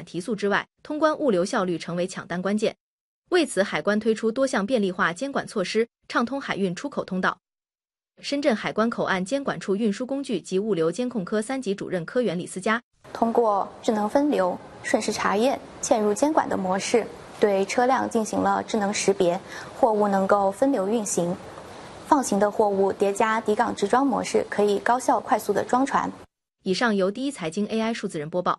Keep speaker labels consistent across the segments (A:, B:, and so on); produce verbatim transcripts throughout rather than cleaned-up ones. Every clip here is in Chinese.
A: 提速之外，通关物流效率成为抢单关键。为此，海关推出多项便利化监管措施，畅通海运出口通道。深圳海关口岸监管处运输工具及物流监控科三级主任科员李思佳，
B: 通过智能分流、瞬时查验、嵌入监管的模式，对车辆进行了智能识别，货物能够分流运行。放行的货物叠加抵港直装模式，可以高效快速的装船。
A: 以上由第一财经 A I 数字人播报。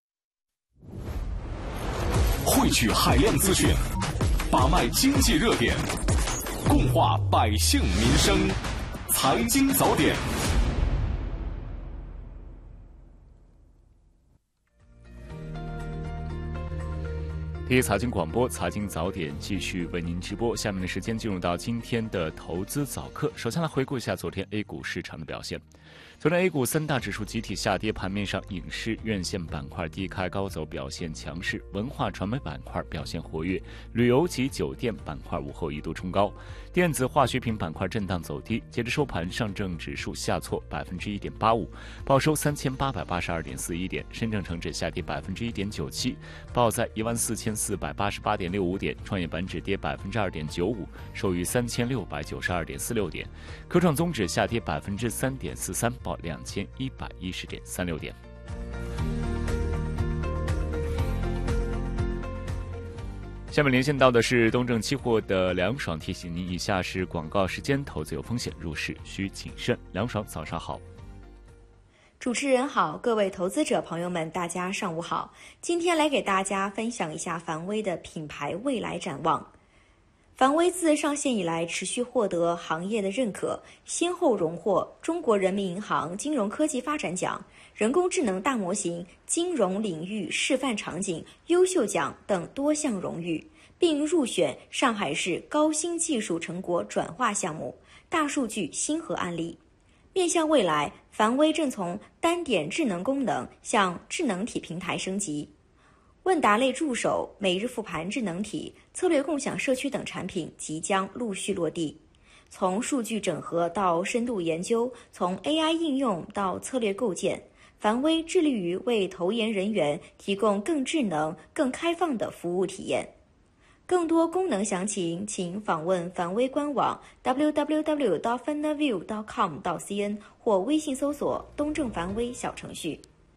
C: 汇聚海量资讯，把脉经济热点，共话百姓民生。财经早点。
D: 第一财经广播财经早点继续为您直播，下面的时间进入到今天的投资早课。首先来回顾一下昨天 A 股市场的表现。昨天 A 股三大指数集体下跌，盘面上影视、院线板块低开高走，表现强势；文化传媒板块表现活跃，旅游及酒店板块午后一度冲高，电子化学品板块震荡走低。截至收盘，上证指数下挫百分之一点八五，报收三千八百八十二点四一点；深证成指下跌百分之一点九七，报在一万四千四百八十八点六五点；创业板指跌百分之二点九五，收于三千六百九十二点四六点；科创综指下跌百分之三点四三，报两千一百一十点三六点。下面连线到的是东证期货的梁爽，提醒您以下是广告时间，投资有风险，入市需谨慎。梁爽，早上好。
E: 主持人好，各位投资者朋友们，大家上午好。今天来给大家分享一下凡威的品牌未来展望。凡威自上线以来，持续获得行业的认可，先后荣获中国人民银行金融科技发展奖、人工智能大模型金融领域示范场景优秀奖等多项荣誉，并入选上海市高新技术成果转化项目大数据星河案例。面向未来，凡威正从单点智能功能向智能体平台升级。问答类助手、每日复盘智能体、策略共享社区等产品即将陆续落地。从数据整合到深度研究，从 A I 应用到策略构建，凡威致力于为投研人员提供更智能、更开放的服务体验。更多功能详情，请访问凡威官网 double u double u double u 点 fanaview 点 com 到 cn 或微信搜索东证凡威小程序。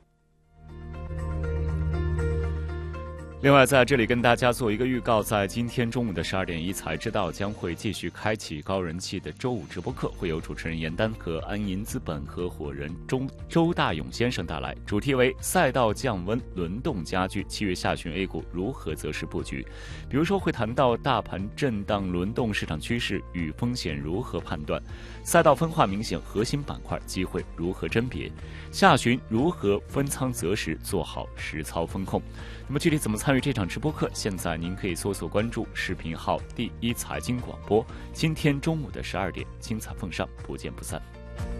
D: 另外，在这里跟大家做一个预告，在今天中午的十二点一，才知道将会继续开启高人气的周五直播课，会有主持人严丹和安银资本合伙人周周大勇先生带来，主题为赛道降温，轮动加剧，七月下旬 A 股如何择时布局。比如说会谈到大盘震荡轮动市场趋势与风险如何判断，赛道分化明显，核心板块机会如何甄别，下旬如何分仓择时做好实操风控。那么具体怎么参与这场直播课，现在您可以搜索关注视频号第一财经广播，今天中午的十二点，精彩奉上，不见不散。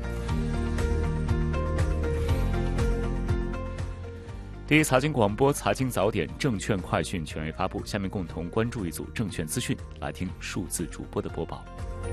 D: 第一财经广播财经早点证券快讯全面发布，下面共同关注一组证券资讯，来听数字主播的播报。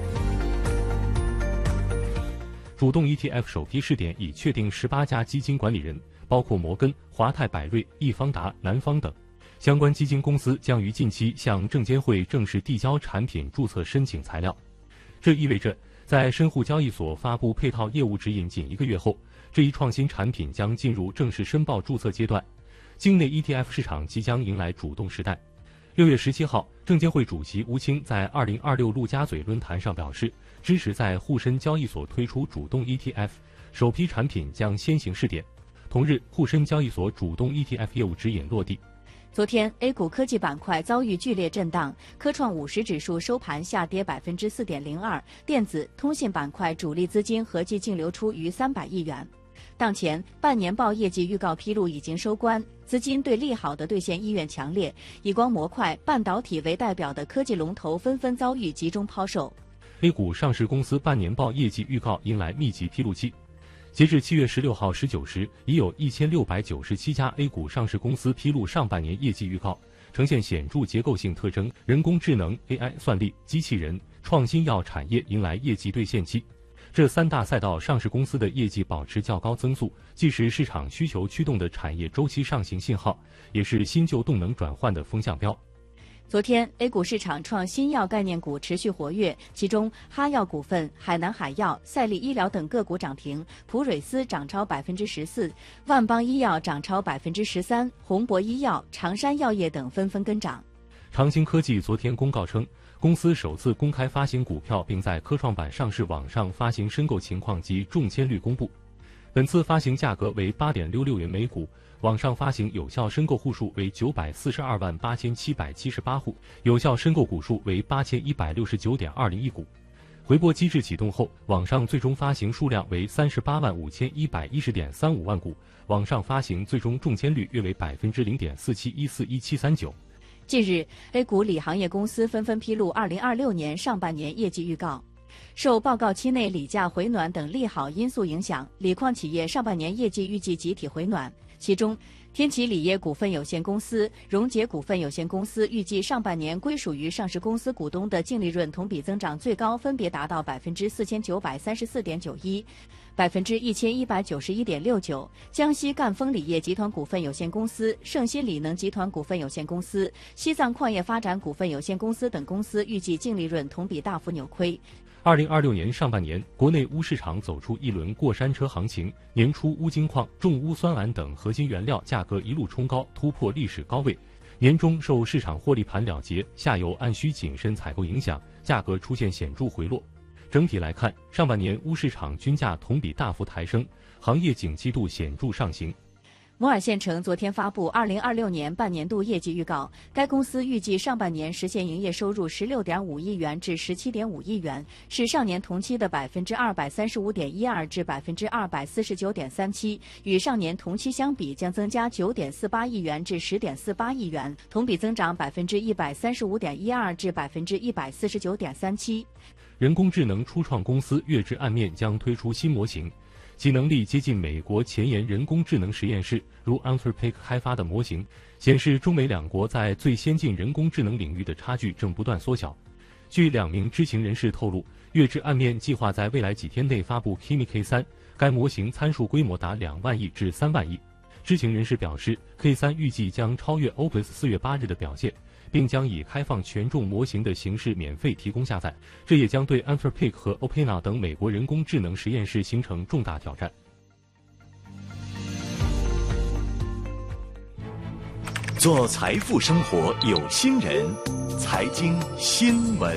F: 主动 E T F 首批试点已确定十八家基金管理人，包括摩根、华泰柏瑞、易方达、南方等。相关基金公司将于近期向证监会正式递交产品注册申请材料。这意味着，在深沪交易所发布配套业务指引仅一个月后，这一创新产品将进入正式申报注册阶段。境内 E T F 市场即将迎来主动时代。六月十七号，证监会主席吴清在二零二六陆家嘴论坛上表示，支持在沪深交易所推出主动 E T F， 首批产品将先行试点。同日，沪深交易所主动 E T F 业务指引落地。
G: 昨天 A 股科技板块遭遇剧烈震荡，科创五十指数收盘下跌百分之四点零二，电子、通信板块主力资金合计净流出逾三百亿元。当前半年报业绩预告披露已经收官，资金对利好的兑现意愿强烈，以光模块、半导体为代表的科技龙头纷纷遭遇集中抛售。
F: A 股上市公司半年报业绩预告迎来密集披露期。截至七月十六号十九时，已有一千六百九十七家 A 股上市公司披露上半年业绩预告，呈现显著结构性特征，人工智能、A I 算力、机器人、创新药产业迎来业绩兑现期。 这三大赛道上市公司的业绩保持较高增速，既是市场需求驱动的产业周期上行信号，也是新旧动能转换的风向标。
G: 昨天 A 股市场创新药概念股持续活跃，其中哈药股份、海南海药、赛力医疗等个股涨停，普蕊斯涨超百分之十四，万邦医药涨超百分之十三，宏博医药、常山药业等纷纷跟涨。
F: 长兴科技昨天公告称，公司首次公开发行股票，并在科创板上市网上发行申购情况及中签率公布。本次发行价格为 八点六六元每股，网上发行有效申购户数为九百四十二万八千七百七十八户，有效申购股数为八千一百六十九点二零亿股。回拨机制启动后，网上最终发行数量为三十八万五千一百一十点三五万股，网上发行最终中签率约为百分之零点四七一四一七三九。
G: 近日 ，A 股锂行业公司纷纷披露二零二六年上半年业绩预告。受报告期内锂价回暖等利好因素影响，锂矿企业上半年业绩预计集体回暖。其中，天齐锂业股份有限公司、荣捷股份有限公司预计上半年归属于上市公司股东的净利润同比增长最高分别达到百分之四千九百三十四点九一、百分之一千一百九十一点六九。江西赣锋锂业集团股份有限公司、盛新锂能集团股份有限公司、西藏矿业发展股份有限公司等公司预计净利润同比大幅扭亏。
F: 二零二六年上半年，国内钨市场走出一轮过山车行情，年初钨金矿、重钨酸铵等核心原料价格一路冲高，突破历史高位。年中受市场获利盘了结，下游按需谨慎采购影响，价格出现显著回落。整体来看，上半年钨市场均价同比大幅抬升，行业景气度显著上行。
G: 摩尔县城昨天发布二零二六年半年度业绩预告，该公司预计上半年实现营业收入十六点五亿元至十七点五亿元，是上年同期的百分之二百三十五点一二至百分之二百四十九点三七，与上年同期相比将增加九点四八亿元至十点四八亿元，同比增长百分之一百三十五点一二至百分之一百四十九点三七。
F: 人工智能初创公司月之暗面将推出新模型。其能力接近美国前沿人工智能实验室如 Anthropic 开发的模型，显示中美两国在最先进人工智能领域的差距正不断缩小。据两名知情人士透露，月之暗面计划在未来几天内发布 Kimi K 三， 该模型参数规模达两万亿至三万亿。知情人士表示 ，K 三 预计将超越 Opus 四月八日的表现，并将以开放权重模型的形式免费提供下载，这也将对 Anthropic 和 OpenAI 等美国人工智能实验室形成重大挑战。
C: 做财富生活有心人，财经新闻。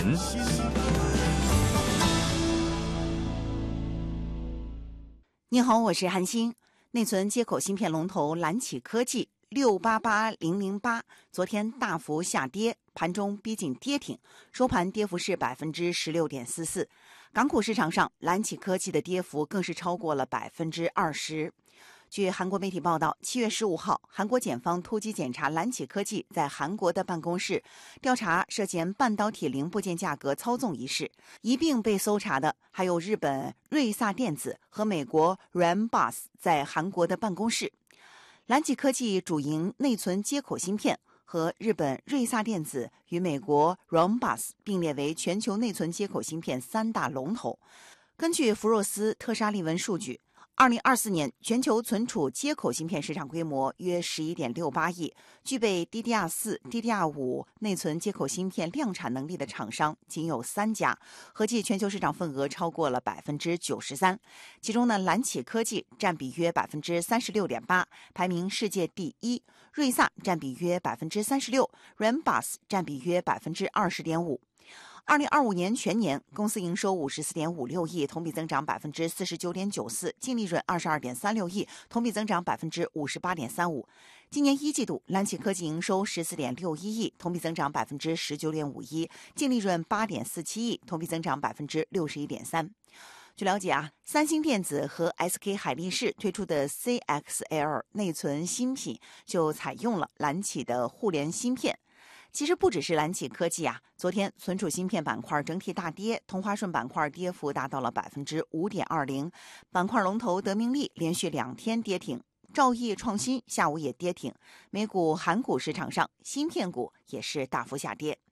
H: 你好，我是韩星。内存接口芯片龙头蓝启科技六八八零零八昨天大幅下跌，盘中逼近跌停，收盘跌幅是百分之十六点四四。港股市场上，蓝启科技的跌幅更是超过了百分之二十。据韩国媒体报道，七月十五号，韩国检方突击检查蓝启科技在韩国的办公室，调查涉嫌半导体零部件价格操纵一事。一并被搜查的还有日本瑞萨电子和美国 Rambus 在韩国的办公室。蓝启科技主营内存接口芯片，和日本瑞萨电子与美国 Rambus 并列为全球内存接口芯片三大龙头。根据福若斯特沙利文数据，二零二四年全球存储接口芯片市场规模约十一点六八亿，具备 D D R 四、D D R 五 内存接口芯片量产能力的厂商仅有三家，合计全球市场份额超过了百分之九十三。其中呢，蓝启科技占比约百分之三十六点八，排名世界第一；瑞萨占比约百分之三十六 ，Rambus 占比约百分之二十点五。二零二五年全年，公司营收五十四点五六亿，同比增长百分之四十九点九四，净利润二十二点三六亿，同比增长百分之五十八点三五。今年一季度，蓝启科技营收十四点六一亿，同比增长百分之十九点五一，净利润八点四七亿，同比增长百分之六十一点三。据了解啊，三星电子和 S K 海力士推出的 C X L 内存新品就采用了蓝启的互联芯片。其实不只是蓝启科技啊，昨天存储芯片板块整体大跌，同花顺板块跌幅达到了百分之五点二零，板块龙头德明利连续两天跌停，兆易创新下午也跌停。美股、韩股市场上，芯片股也是大幅下跌。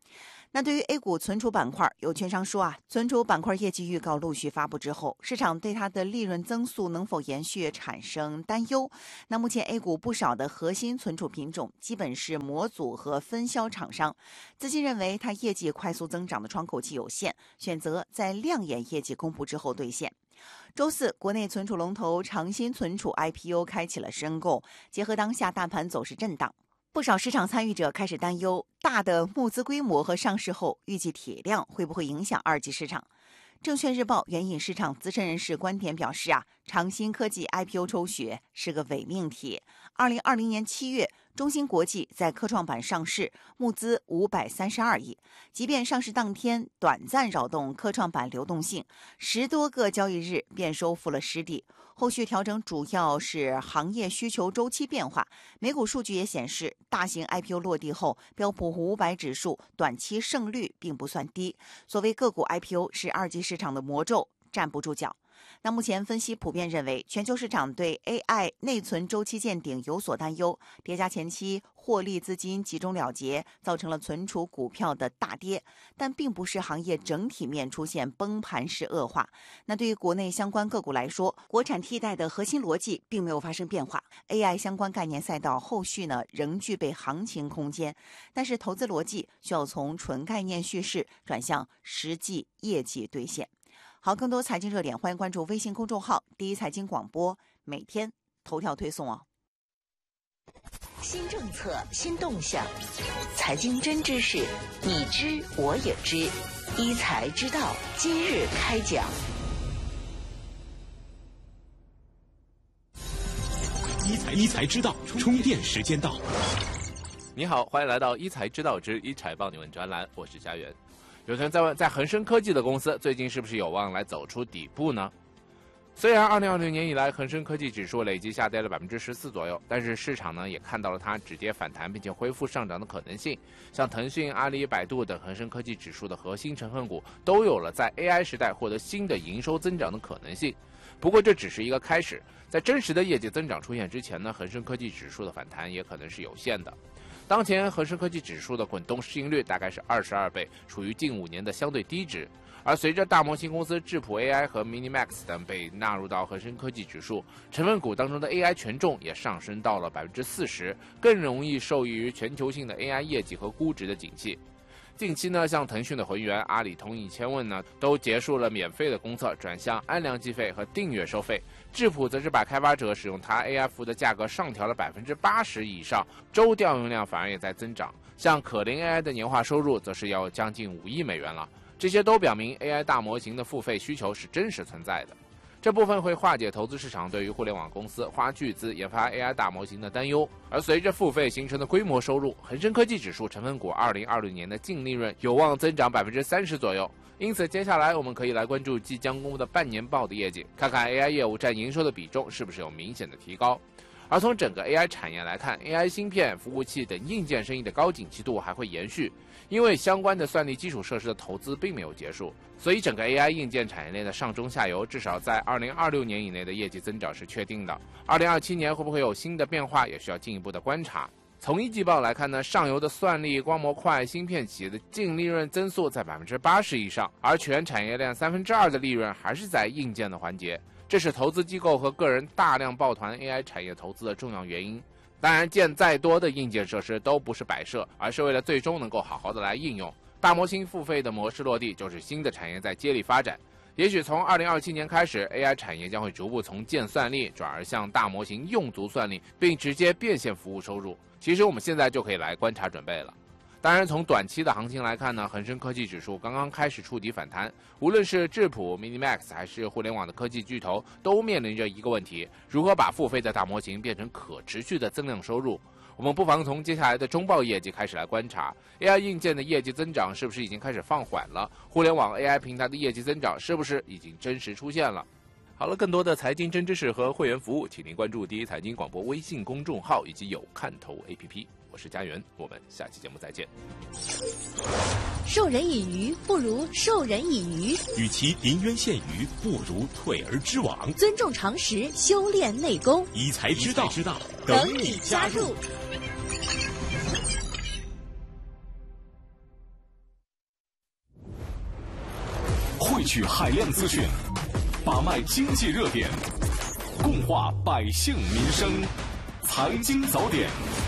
H: 那对于 A 股存储板块，有券商说啊，存储板块业绩预告陆续发布之后，市场对它的利润增速能否延续产生担忧。那目前 A 股不少的核心存储品种基本是模组和分销厂商，资金认为它业绩快速增长的窗口期有限，选择在亮眼业绩公布之后兑现。周四，国内存储龙头长鑫存储 I P O 开启了申购，结合当下大盘走势震荡，不少市场参与者开始担忧大的募资规模和上市后预计体量会不会影响二级市场。证券日报援引市场资深人士观点表示啊，长鑫科技 I P O 抽血是个伪命题。二零二零年七月，中芯国际在科创板上市，募资五百三十二亿，即便上市当天短暂扰动科创板流动性，十多个交易日便收复了失地。后续调整主要是行业需求周期变化。美股数据也显示，大型 I P O 落地后，标普五百指数短期胜率并不算低。所谓个股 I P O 是二级市场的魔咒，站不住脚。那目前分析普遍认为，全球市场对 A I 内存周期见顶有所担忧，叠加前期获利资金集中了结，造成了存储股票的大跌，但并不是行业整体面出现崩盘式恶化。那对于国内相关个股来说，国产替代的核心逻辑并没有发生变化， A I 相关概念赛道后续呢仍具备行情空间，但是投资逻辑需要从纯概念叙事转向实际业绩兑现。好，更多财经热点，欢迎关注微信公众号第一财经广播，每天头条推送哦。
I: 新政策，新动向，财经真知识，你知我也知，一财知道今日开讲。
C: 一财一财知道，充电时间到。
J: 你好，欢迎来到一财知道之一财报你问专栏，我是佳媛。有人在问，在恒生科技的公司最近是不是有望来走出底部呢？虽然二零二零年以来恒生科技指数累计下跌了百分之十四左右，但是市场呢也看到了它止跌反弹并且恢复上涨的可能性。像腾讯、阿里、百度等恒生科技指数的核心成分股都有了在 A I 时代获得新的营收增长的可能性。不过这只是一个开始，在真实的业绩增长出现之前呢，恒生科技指数的反弹也可能是有限的。当前恒生科技指数的滚动市盈率大概是二十二倍，处于近五年的相对低值。而随着大模型公司智谱 A I 和 Minimax 等被纳入到恒生科技指数，成分股当中的 A I 权重也上升到了百分之四十，更容易受益于全球性的 A I 业绩和估值的景气。近期呢，像腾讯的浑源、阿里通义千问呢，都结束了免费的公测，转向按量计费和订阅收费。智谱则是把开发者使用它 A I 服务的价格上调了百分之八十以上，周调用量反而也在增长。像可伶 A I 的年化收入则是要将近五亿美元了。这些都表明 A I 大模型的付费需求是真实存在的。这部分会化解投资市场对于互联网公司花巨资研发 A I 大模型的担忧，而随着付费形成的规模收入，恒生科技指数成分股二零二六年的净利润有望增长百分之三十左右。因此，接下来我们可以来关注即将公布的半年报的业绩，看看 A I 业务占营收的比重是不是有明显的提高。而从整个 A I 产业来看 ，A I 芯片、服务器等硬件生意的高景气度还会延续，因为相关的算力基础设施的投资并没有结束，所以整个 A I 硬件产业链的上中下游至少在二零二六年以内的业绩增长是确定的。二零二七年会不会有新的变化，也需要进一步的观察。从一季报来看呢，上游的算力、光模块、芯片企业的净利润增速在百分之八十以上，而全产业链三分之二的利润还是在硬件的环节。这是投资机构和个人大量抱团 A I 产业投资的重要原因。当然，建再多的硬件设施都不是摆设，而是为了最终能够好好的来应用。大模型付费的模式落地，就是新的产业在接力发展。也许从二零二七年开始 ，A I 产业将会逐步从建算力转而向大模型用足算力，并直接变现服务收入。其实我们现在就可以来观察准备了。当然，从短期的行情来看呢，恒生科技指数刚刚开始触底反弹，无论是智谱、Minimax 还是互联网的科技巨头，都面临着一个问题：如何把付费的大模型变成可持续的增量收入？我们不妨从接下来的中报业绩开始来观察 ，A I 硬件的业绩增长是不是已经开始放缓了？互联网 A I 平台的业绩增长是不是已经真实出现了？好了，更多的财经真知识和会员服务，请您关注第一财经广播微信公众号以及有看头 A P P。我是佳媛，我们下期节目再见。
G: 授人以鱼不如授人以渔，
C: 与其临渊羡鱼，不如退而知网。
G: 尊重常识，修炼内功，
C: 一财知道，
G: 等你加入。
C: 取海量资讯，把脉经济热点，共话百姓民生。财经早点。